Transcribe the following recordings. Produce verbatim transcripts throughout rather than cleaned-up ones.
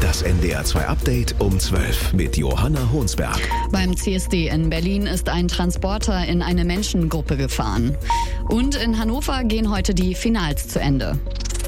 Das N D R zwei Update um zwölf mit Johanna Honsberg. Beim C S D in Berlin ist ein Transporter in eine Menschengruppe gefahren. Und in Hannover gehen heute die Finals zu Ende.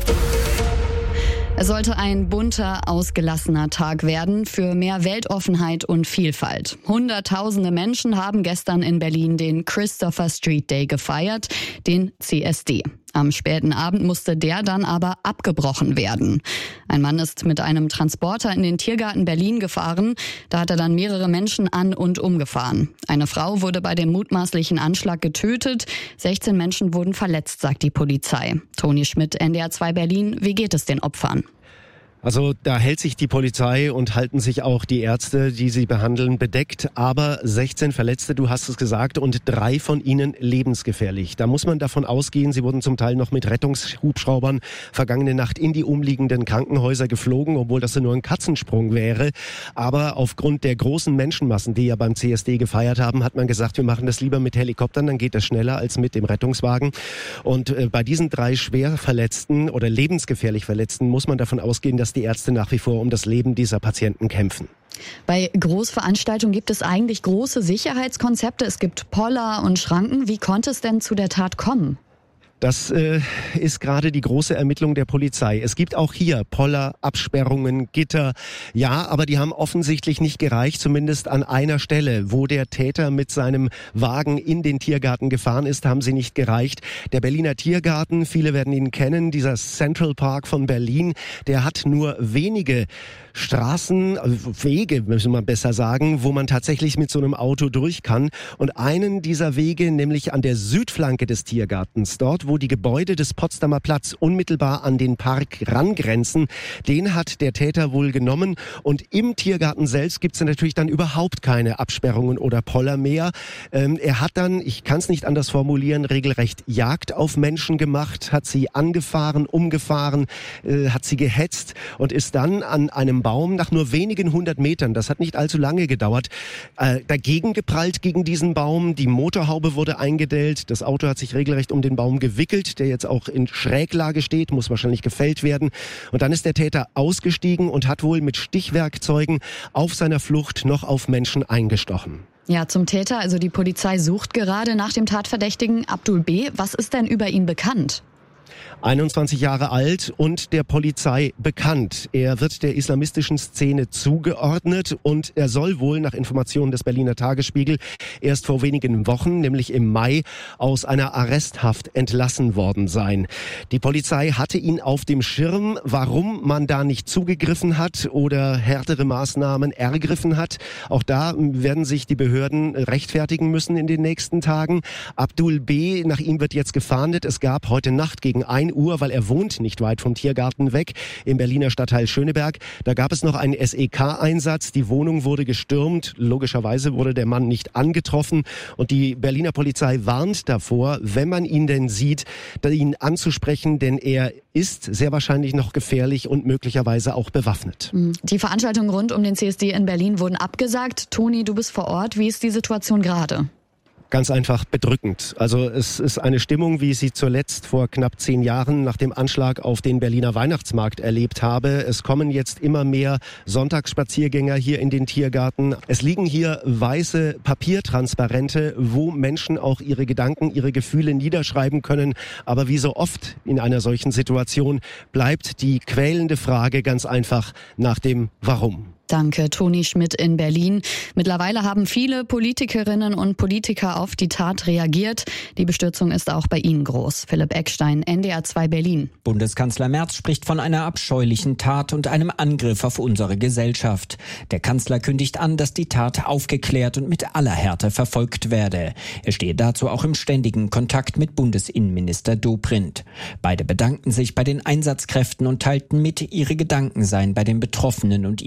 Es sollte ein bunter, ausgelassener Tag werden für mehr Weltoffenheit und Vielfalt. Hunderttausende Menschen haben gestern in Berlin den Christopher Street Day gefeiert, den C S D. Am späten Abend musste der dann aber abgebrochen werden. Ein Mann ist mit einem Transporter in den Tiergarten Berlin gefahren. Da hat er dann mehrere Menschen an- und umgefahren. Eine Frau wurde bei dem mutmaßlichen Anschlag getötet. sechzehn Menschen wurden verletzt, sagt die Polizei. Toni Schmidt, N D R zwei Berlin. Wie geht es den Opfern? Also da hält sich die Polizei und halten sich auch die Ärzte, die sie behandeln, bedeckt. Aber sechzehn Verletzte, du hast es gesagt, und drei von ihnen lebensgefährlich. Da muss man davon ausgehen, sie wurden zum Teil noch mit Rettungshubschraubern vergangene Nacht in die umliegenden Krankenhäuser geflogen, obwohl das nur ein Katzensprung wäre. Aber aufgrund der großen Menschenmassen, die ja beim C S D gefeiert haben, hat man gesagt, wir machen das lieber mit Helikoptern, dann geht das schneller als mit dem Rettungswagen. Und äh, bei diesen drei schwer Verletzten oder lebensgefährlich Verletzten muss man davon ausgehen, dass die Ärzte nach wie vor um das Leben dieser Patienten kämpfen. Bei Großveranstaltungen gibt es eigentlich große Sicherheitskonzepte. Es gibt Poller und Schranken. Wie konnte es denn zu der Tat kommen? Das äh, ist gerade die große Ermittlung der Polizei. Es gibt auch hier Poller, Absperrungen, Gitter. Ja, aber die haben offensichtlich nicht gereicht, zumindest an einer Stelle, wo der Täter mit seinem Wagen in den Tiergarten gefahren ist, haben sie nicht gereicht. Der Berliner Tiergarten, viele werden ihn kennen, dieser Central Park von Berlin, der hat nur wenige Straßen, Wege, müssen wir besser sagen, wo man tatsächlich mit so einem Auto durch kann. Und einen dieser Wege, nämlich an der Südflanke des Tiergartens, dort, wo die Gebäude des Potsdamer Platz unmittelbar an den Park rangrenzen, den hat der Täter wohl genommen. Und im Tiergarten selbst gibt es natürlich dann überhaupt keine Absperrungen oder Poller mehr. Ähm, er hat dann, ich kann es nicht anders formulieren, regelrecht Jagd auf Menschen gemacht, hat sie angefahren, umgefahren, äh, hat sie gehetzt und ist dann an einem Baum nach nur wenigen hundert Metern, das hat nicht allzu lange gedauert, äh, dagegen geprallt gegen diesen Baum. Die Motorhaube wurde eingedellt, das Auto hat sich regelrecht um den Baum gewickelt, der jetzt auch in Schräglage steht, muss wahrscheinlich gefällt werden. Und dann ist der Täter ausgestiegen und hat wohl mit Stichwerkzeugen auf seiner Flucht noch auf Menschen eingestochen. Ja, zum Täter, also die Polizei sucht gerade nach dem Tatverdächtigen Abdul B. Was ist denn über ihn bekannt? einundzwanzig Jahre alt und der Polizei bekannt. Er wird der islamistischen Szene zugeordnet und er soll wohl nach Informationen des Berliner Tagesspiegel erst vor wenigen Wochen, nämlich im Mai, aus einer Arresthaft entlassen worden sein. Die Polizei hatte ihn auf dem Schirm. Warum man da nicht zugegriffen hat oder härtere Maßnahmen ergriffen hat, auch da werden sich die Behörden rechtfertigen müssen in den nächsten Tagen. Abdul B., nach ihm wird jetzt gefahndet. Es gab heute Nacht gegen ein Uhr, weil er wohnt nicht weit vom Tiergarten weg, im Berliner Stadtteil Schöneberg. Da gab es noch einen S E K-Einsatz. Die Wohnung wurde gestürmt. Logischerweise wurde der Mann nicht angetroffen. Und die Berliner Polizei warnt davor, wenn man ihn denn sieht, ihn anzusprechen, denn er ist sehr wahrscheinlich noch gefährlich und möglicherweise auch bewaffnet. Die Veranstaltungen rund um den C S D in Berlin wurden abgesagt. Toni, du bist vor Ort. Wie ist die Situation gerade? Ganz einfach bedrückend. Also es ist eine Stimmung, wie ich sie zuletzt vor knapp zehn Jahren nach dem Anschlag auf den Berliner Weihnachtsmarkt erlebt habe. Es kommen jetzt immer mehr Sonntagsspaziergänger hier in den Tiergarten. Es liegen hier weiße Papiertransparente, wo Menschen auch ihre Gedanken, ihre Gefühle niederschreiben können. Aber wie so oft in einer solchen Situation bleibt die quälende Frage ganz einfach nach dem Warum. Danke, Toni Schmidt in Berlin. Mittlerweile haben viele Politikerinnen und Politiker auf die Tat reagiert. Die Bestürzung ist auch bei Ihnen groß. Philipp Eckstein, N D R zwei Berlin. Bundeskanzler Merz spricht von einer abscheulichen Tat und einem Angriff auf unsere Gesellschaft. Der Kanzler kündigt an, dass die Tat aufgeklärt und mit aller Härte verfolgt werde. Er stehe dazu auch im ständigen Kontakt mit Bundesinnenminister Dobrindt. Beide bedankten sich bei den Einsatzkräften und teilten mit, ihre Gedanken seien bei den Betroffenen und ihren Angehörigen.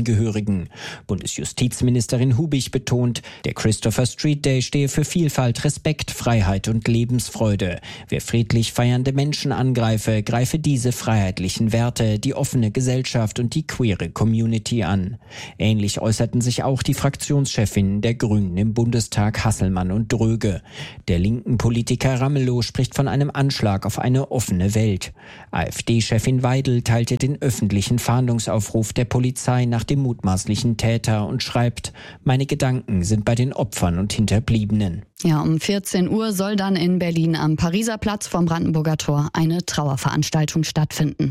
Angehörigen. Bundesjustizministerin Hubig betont, der Christopher Street Day stehe für Vielfalt, Respekt, Freiheit und Lebensfreude. Wer friedlich feiernde Menschen angreife, greife diese freiheitlichen Werte, die offene Gesellschaft und die queere Community an. Ähnlich äußerten sich auch die Fraktionschefinnen der Grünen im Bundestag Hasselmann und Dröge. Der linken Politiker Ramelow spricht von einem Anschlag auf eine offene Welt. AfD-Chefin Weidel teilte den öffentlichen Fahndungsaufruf der Polizei nach dem mutmaßlichen Täter und schreibt: Meine Gedanken sind bei den Opfern und Hinterbliebenen. Ja, um vierzehn Uhr soll dann in Berlin am Pariser Platz vom Brandenburger Tor eine Trauerveranstaltung stattfinden.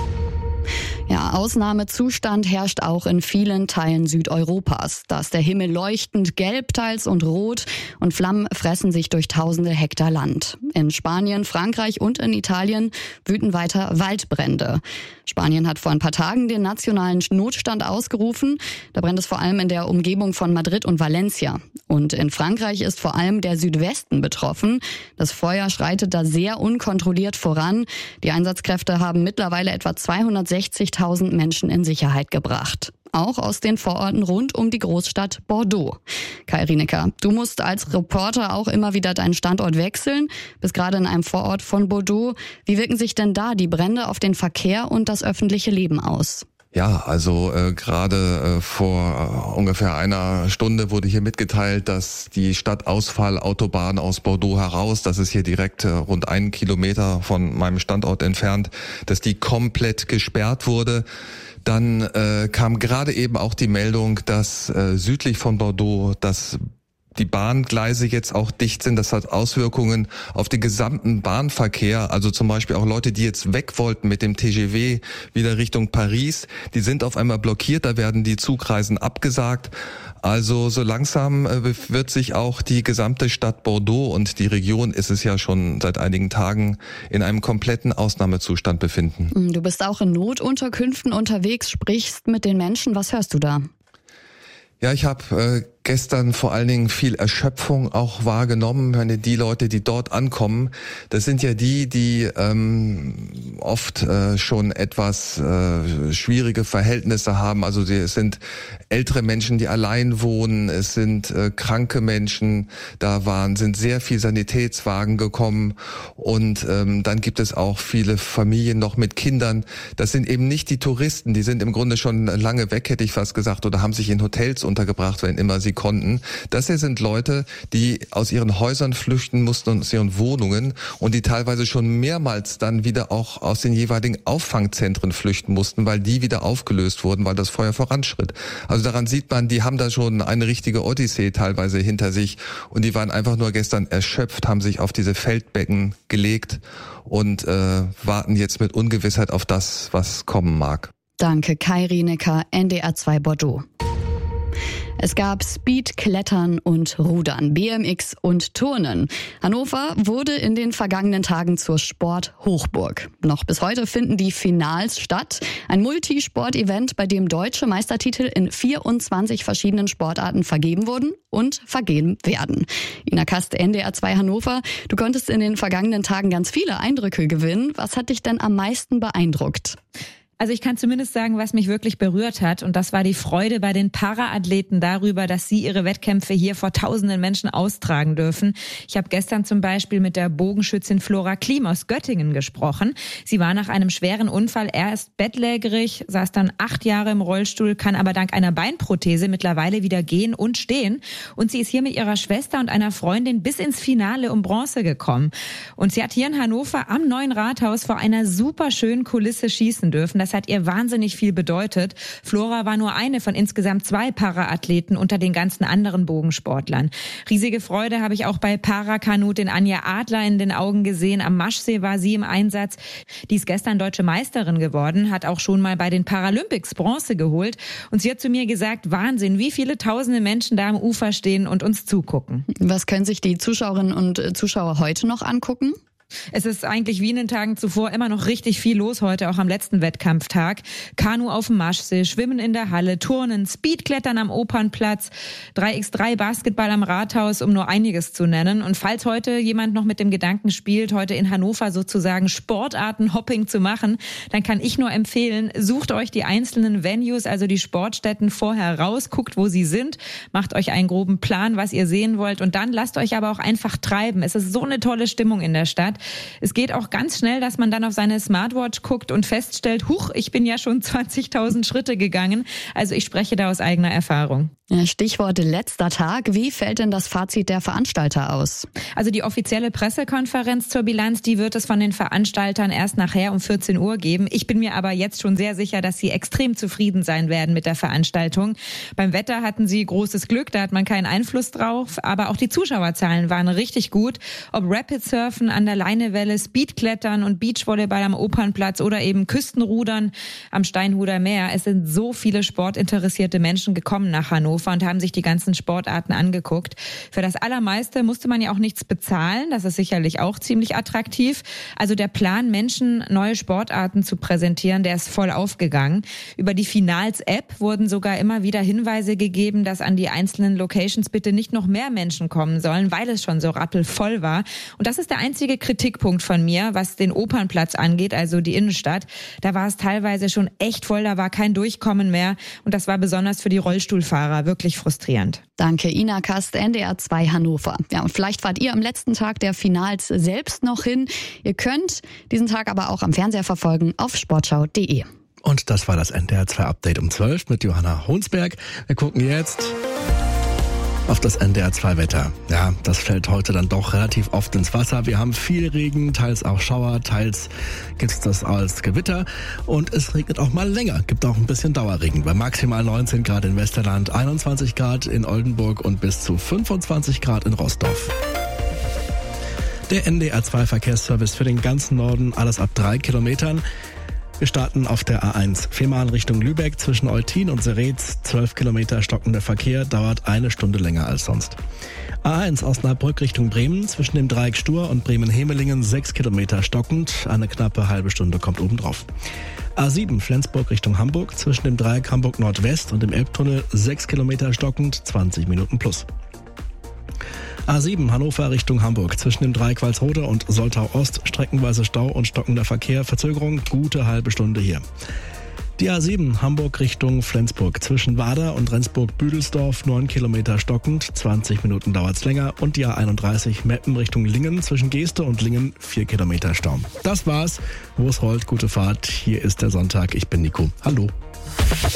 Ja, Ausnahmezustand herrscht auch in vielen Teilen Südeuropas. Da ist der Himmel leuchtend gelb teils und rot und Flammen fressen sich durch tausende Hektar Land. In Spanien, Frankreich und in Italien wüten weiter Waldbrände. Spanien hat vor ein paar Tagen den nationalen Notstand ausgerufen. Da brennt es vor allem in der Umgebung von Madrid und Valencia. Und in Frankreich ist vor allem der Südwesten betroffen. Das Feuer schreitet da sehr unkontrolliert voran. Die Einsatzkräfte haben mittlerweile etwa zweihundertsechzigtausend Menschen in Sicherheit gebracht. Auch aus den Vororten rund um die Großstadt Bordeaux. Kai Rienecker, du musst als Reporter auch immer wieder deinen Standort wechseln. Bist gerade in einem Vorort von Bordeaux. Wie wirken sich denn da die Brände auf den Verkehr und das öffentliche Leben aus? Ja, also äh, gerade äh, vor äh, ungefähr einer Stunde wurde hier mitgeteilt, dass die Stadtausfallautobahn aus Bordeaux heraus, das ist hier direkt äh, rund einen Kilometer von meinem Standort entfernt, dass die komplett gesperrt wurde. Dann äh, kam gerade eben auch die Meldung, dass äh, südlich von Bordeaux das die Bahngleise jetzt auch dicht sind. Das hat Auswirkungen auf den gesamten Bahnverkehr. Also zum Beispiel auch Leute, die jetzt weg wollten mit dem T G V wieder Richtung Paris, die sind auf einmal blockiert. Da werden die Zugreisen abgesagt. Also so langsam wird sich auch die gesamte Stadt Bordeaux und die Region, ist es ja schon seit einigen Tagen, in einem kompletten Ausnahmezustand befinden. Du bist auch in Notunterkünften unterwegs, sprichst mit den Menschen. Was hörst du da? Ja, ich habe äh, gestern vor allen Dingen viel Erschöpfung auch wahrgenommen. Meine, die Leute, die dort ankommen, das sind ja die, die ähm, oft äh, schon etwas äh, schwierige Verhältnisse haben. Also die, es sind ältere Menschen, die allein wohnen, es sind äh, kranke Menschen. Da waren sind sehr viel Sanitätswagen gekommen und ähm, dann gibt es auch viele Familien noch mit Kindern. Das sind eben nicht die Touristen, die sind im Grunde schon lange weg, hätte ich fast gesagt, oder haben sich in Hotels untergebracht, wenn immer sie konnten. Das hier sind Leute, die aus ihren Häusern flüchten mussten, aus ihren Wohnungen und die teilweise schon mehrmals dann wieder auch aus den jeweiligen Auffangzentren flüchten mussten, weil die wieder aufgelöst wurden, weil das Feuer voranschritt. Also daran sieht man, die haben da schon eine richtige Odyssee teilweise hinter sich und die waren einfach nur gestern erschöpft, haben sich auf diese Feldbecken gelegt und äh, warten jetzt mit Ungewissheit auf das, was kommen mag. Danke, Kai Rienecker, N D R zwei Bordeaux. Es gab Speed, Klettern und Rudern, B M X und Turnen. Hannover wurde in den vergangenen Tagen zur Sporthochburg. Noch bis heute finden die Finals statt. Ein Multisport-Event, bei dem deutsche Meistertitel in vierundzwanzig verschiedenen Sportarten vergeben wurden und vergeben werden. Ina Kast, N D R zwei Hannover. Du konntest in den vergangenen Tagen ganz viele Eindrücke gewinnen. Was hat dich denn am meisten beeindruckt? Also ich kann zumindest sagen, was mich wirklich berührt hat. Und das war die Freude bei den Paraathleten darüber, dass sie ihre Wettkämpfe hier vor tausenden Menschen austragen dürfen. Ich habe gestern zum Beispiel mit der Bogenschützin Flora Klim aus Göttingen gesprochen. Sie war nach einem schweren Unfall erst bettlägerig, saß dann acht Jahre im Rollstuhl, kann aber dank einer Beinprothese mittlerweile wieder gehen und stehen. Und sie ist hier mit ihrer Schwester und einer Freundin bis ins Finale um Bronze gekommen. Und sie hat hier in Hannover am Neuen Rathaus vor einer super schönen Kulisse schießen dürfen. Das hat ihr wahnsinnig viel bedeutet. Flora war nur eine von insgesamt zwei Paraathleten unter den ganzen anderen Bogensportlern. Riesige Freude habe ich auch bei Parakanutin Anja Adler in den Augen gesehen. Am Maschsee war sie im Einsatz. Die ist gestern deutsche Meisterin geworden, hat auch schon mal bei den Paralympics Bronze geholt. Und sie hat zu mir gesagt, Wahnsinn, wie viele tausende Menschen da am Ufer stehen und uns zugucken. Was können sich die Zuschauerinnen und Zuschauer heute noch angucken? Es ist eigentlich wie in den Tagen zuvor immer noch richtig viel los heute, auch am letzten Wettkampftag. Kanu auf dem Maschsee, Schwimmen in der Halle, Turnen, Speedklettern am Opernplatz, drei gegen drei Basketball am Rathaus, um nur einiges zu nennen. Und falls heute jemand noch mit dem Gedanken spielt, heute in Hannover sozusagen Sportartenhopping zu machen, dann kann ich nur empfehlen, sucht euch die einzelnen Venues, also die Sportstätten vorher raus, guckt, wo sie sind, macht euch einen groben Plan, was ihr sehen wollt und dann lasst euch aber auch einfach treiben. Es ist so eine tolle Stimmung in der Stadt. Es geht auch ganz schnell, dass man dann auf seine Smartwatch guckt und feststellt, huch, ich bin ja schon zwanzigtausend Schritte gegangen. Also ich spreche da aus eigener Erfahrung. Stichwort letzter Tag. Wie fällt denn das Fazit der Veranstalter aus? Also die offizielle Pressekonferenz zur Bilanz, die wird es von den Veranstaltern erst nachher um vierzehn Uhr geben. Ich bin mir aber jetzt schon sehr sicher, dass sie extrem zufrieden sein werden mit der Veranstaltung. Beim Wetter hatten sie großes Glück, da hat man keinen Einfluss drauf. Aber auch die Zuschauerzahlen waren richtig gut. Ob Rapid Surfen an der Leinewelle, Speedklettern und Beachvolleyball am Opernplatz oder eben Küstenrudern am Steinhuder Meer. Es sind so viele sportinteressierte Menschen gekommen nach Hannover und haben sich die ganzen Sportarten angeguckt. Für das Allermeiste musste man ja auch nichts bezahlen. Das ist sicherlich auch ziemlich attraktiv. Also der Plan, Menschen neue Sportarten zu präsentieren, der ist voll aufgegangen. Über die Finals-App wurden sogar immer wieder Hinweise gegeben, dass an die einzelnen Locations bitte nicht noch mehr Menschen kommen sollen, weil es schon so rappelvoll war. Und das ist der einzige Kritikpunkt von mir, was den Opernplatz angeht, also die Innenstadt. Da war es teilweise schon echt voll, da war kein Durchkommen mehr. Und das war besonders für die Rollstuhlfahrer wirklich frustrierend. Danke, Ina Kast, N D R zwei Hannover. Ja, und vielleicht fahrt ihr am letzten Tag der Finals selbst noch hin. Ihr könnt diesen Tag aber auch am Fernseher verfolgen auf sportschau punkt de. Und das war das N D R zwei Update um zwölf mit Johanna Honsberg. Wir gucken jetzt auf das N D R zwei Wetter. Ja, das fällt heute dann doch relativ oft ins Wasser. Wir haben viel Regen, teils auch Schauer, teils gibt's das als Gewitter. Und es regnet auch mal länger. Gibt auch ein bisschen Dauerregen. Bei maximal neunzehn Grad in Westerland, einundzwanzig Grad in Oldenburg und bis zu fünfundzwanzig Grad in Roßdorf. Der N D R zwei Verkehrsservice für den ganzen Norden, alles ab drei Kilometern. Wir starten auf der A eins Fehmarn Richtung Lübeck zwischen Eutin und Seretz. zwölf Kilometer stockender Verkehr, dauert eine Stunde länger als sonst. A eins Osnabrück Richtung Bremen zwischen dem Dreieck Stur und Bremen-Hemelingen sechs Kilometer stockend. Eine knappe halbe Stunde kommt obendrauf. A sieben Flensburg Richtung Hamburg zwischen dem Dreieck Hamburg Nordwest und dem Elbtunnel sechs Kilometer stockend, zwanzig Minuten plus. A sieben Hannover Richtung Hamburg zwischen dem Dreieck Walsrode und Soltau Ost streckenweise Stau und stockender Verkehr, Verzögerung gute halbe Stunde hier. Die A sieben Hamburg Richtung Flensburg zwischen Wader und Rendsburg-Büdelsdorf neun Kilometer stockend, zwanzig Minuten dauert's länger und die A einunddreißig Meppen Richtung Lingen zwischen Geeste und Lingen vier Kilometer Stau. Das war's, wo es rollt, gute Fahrt, hier ist der Sonntag, ich bin Nico, hallo.